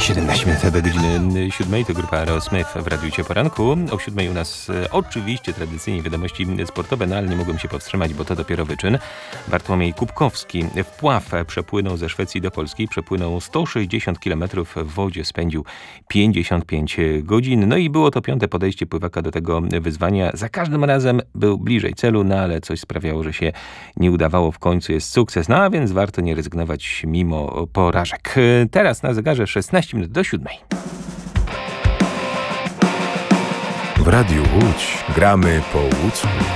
17 minut do godziny 7. To grupa Aerosmith w Radiu Cię Poranku. O 7 u nas oczywiście tradycyjnie wiadomości sportowe, no ale nie mogłem się powstrzymać, bo to dopiero wyczyn. Bartłomiej Kubkowski w Pław przepłynął ze Szwecji do Polski. Przepłynął 160 km w wodzie, spędził 55 godzin. No i było to 5. podejście pływaka do tego wyzwania. Za każdym razem był bliżej celu, no ale coś sprawiało, że się nie udawało. W końcu jest sukces, no a więc warto nie rezygnować mimo porażek. Teraz na zegarze 16 minut do 7. W Radiu Łódź gramy po łódzku.